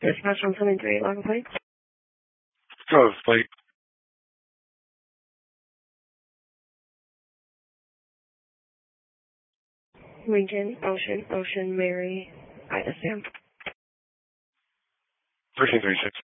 Dispatch 173, log plate. Go, plate. Lincoln, Ocean, Mary, Ida Sam. 1336.